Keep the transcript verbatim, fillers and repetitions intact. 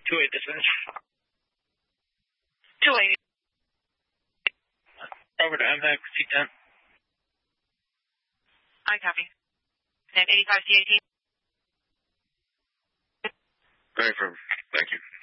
two eight, this is. two eight. Over to M X C ten. I copy. And eighty-five C eighteen. Very firm. Thank you.